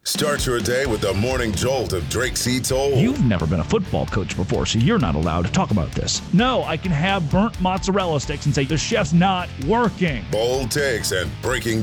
Start your day with the morning jolt of Drake C. Toll. You've never been a football coach before, so you're not allowed to talk about this. No, I can have burnt mozzarella sticks and say the chef's not working. Bold takes and breaking